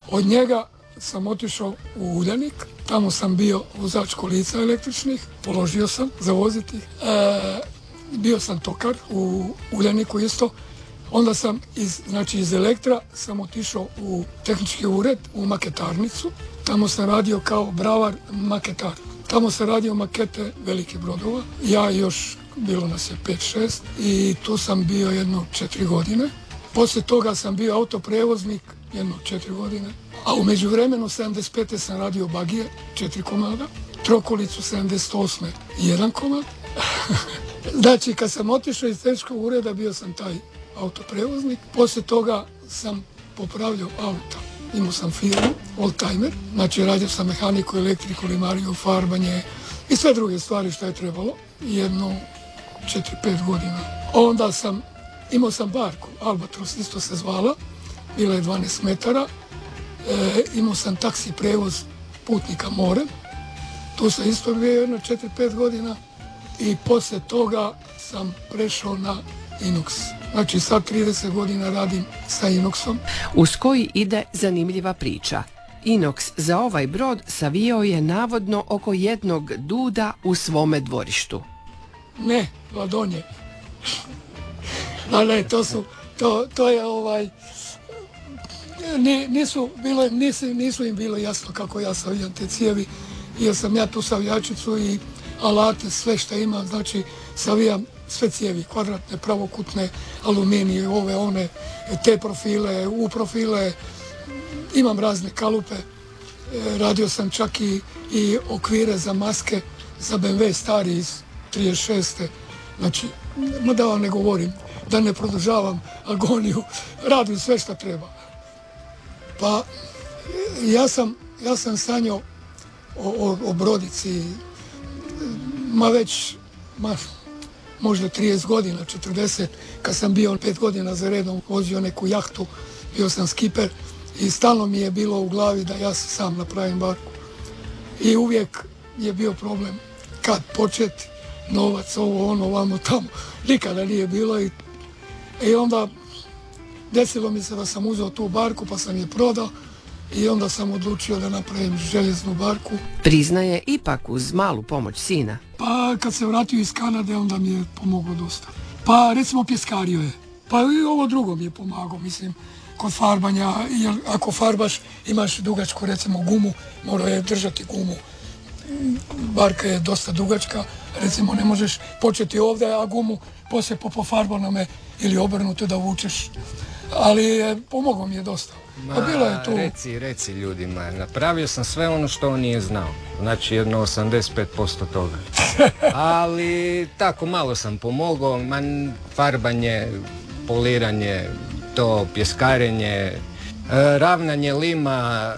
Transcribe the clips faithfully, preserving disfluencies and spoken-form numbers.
Od njega sam otišao u Uljanik, tamo sam bio vozač kolica električnih, položio sam za voziti. E, bio sam tokar u Uljaniku isto. Onda sam iz, znači iz Elektra sam otišao u tehnički ured, u maketarnicu. Tamo sam radio kao bravar maketar. Tamo sam radio makete velikih brodova. Ja još, bilo nas je pet šest i tu sam bio jedno četiri godine. Poslije toga sam bio autoprevoznik jedno četiri godine. A u međuvremenu sedamdeset pete sam radio bagije, četiri komada. Trokolicu sedamdeset osme jedan komad. Znači kad sam otišao iz tehničkog ureda bio sam taj autoprevoznik. Poslije toga sam popravljao auta. Imao sam firmu, oldtimer, znači radio sam mehaniku, elektriku, limariju, farbanje i sve druge stvari što je trebalo. Jedno četiri pet godina. Onda sam, imao sam barku, Albatros isto se zvala, bila je dvanaest metara. E, imao sam taksi prevoz putnika morem. Tu sam isto bio jedno četiri pet godina i poslije toga sam prešao na Inox. Znači sad trideset godina radim sa Inoxom. Uz koji ide zanimljiva priča. Inox za ovaj brod savijao je navodno oko jednog duda u svome dvorištu. Ne, ladonje. Ali to su, to, to je ovaj, nisu, bilo, nisu, nisu im bilo jasno kako ja savijam te cijevi, jer sam ja tu savijačicu i alate, sve što imam, znači savijam sve cijevi, kvadratne, pravokutne, aluminije, ove, one, te profile, U profile, imam razne kalupe, radio sam čak i, i okvire za maske za B M W stari iz trideset šeste. Znači, ma da vam ne govorim, da ne produžavam agoniju, radim sve što treba. Pa, ja sam, ja sam sanjao o, o, o brodici, ma već, ma, možda trideset godina, četrdeset, kad sam bio pet godina za redom, vozio neku jahtu, bio sam skiper i stalno mi je bilo u glavi da ja sam napravim barku. I uvijek je bio problem kad početi, novac, ovo, ono, ovamo, tamo, nikada nije bilo i, i onda desilo mi se da sam uzeo tu barku pa sam je prodao i onda sam odlučio da napravim željeznu barku. Priznaje ipak uz malu pomoć sina. Pa kad se vratio iz Kanade onda mi je pomogao dosta. Pa recimo pjeskario je. Pa i ovo drugo mi je pomagao, mislim, kod farbanja, jer ako farbaš imaš dugačku recimo gumu, mora je držati gumu. Barka je dosta dugačka, recimo ne možeš početi ovdje, a gumu poslije po pofarbanome ili obrnuto da vučeš. Ali je, pomogao mi je dosta. Ma, bilo je tu... reci, reci ljudima, napravio sam sve ono što on nije znao. Znači jedno osamdeset pet posto toga. Ali tako malo sam pomogao, man, farbanje, poliranje, to pjeskarenje, ravnanje lima,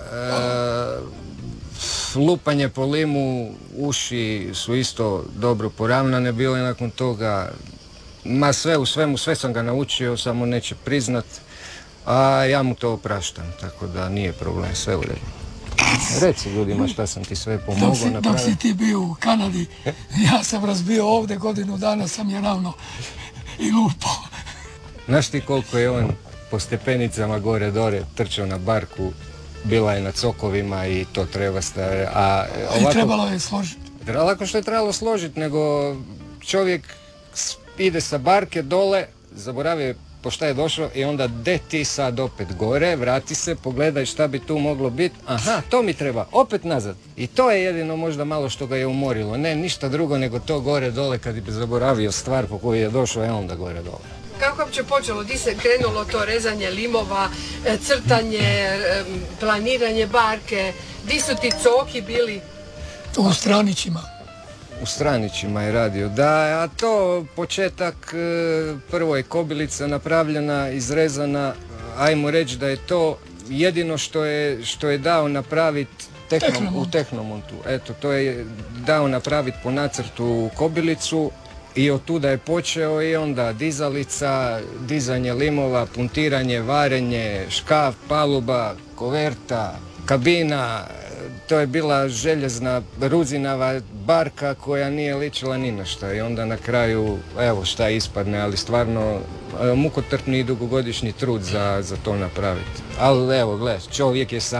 lupanje po limu, uši su isto dobro poravnane bile nakon toga. Ma sve u svemu, sve sam ga naučio, samo neće priznat, a ja mu to opraštam, tako da nije problem, sve u redu. Reci ljudima šta sam ti sve pomogao napraviti. Dok si ti bio u Kanadi, ja sam razbio ovdje godinu dana, sam je ravno i lupao. Znaš ti koliko je on po stepenicama gore dore trčao na barku, bila je na cokovima i to treba staviti. A ovako, i trebalo je složiti. Lako što je trebalo složiti, nego čovjek ide sa barke dole, zaboravio po šta je došao i onda de ti sad opet gore, vrati se, pogledaj šta bi tu moglo biti, aha, to mi treba, opet nazad. I to je jedino možda malo što ga je umorilo, ne ništa drugo nego to gore dole kad bi zaboravio stvar po kojoj je došao, je onda gore dole. Kako je uopće počelo, di se krenulo to rezanje limova, crtanje, planiranje barke, di su ti coki bili? U Stranićima. U Stranićima je radio, da, a to početak, prvo je kobilica napravljena, izrezana, ajmo reći da je to jedino što je, što je dao napraviti tehnom, u Tehnomontu. Eto, to je dao napraviti po nacrtu kobilicu i od tuda je počeo i onda dizalica, dizanje limova, puntiranje, varenje, škaf, paluba, koverta, kabina. To je bila željezna ruzinava barka koja nije ličila ni na šta i onda na kraju, evo šta ispadne, ali stvarno mukotrpni i dugogodišnji trud za, za to napraviti. Ali evo, gledaj, čovjek je sam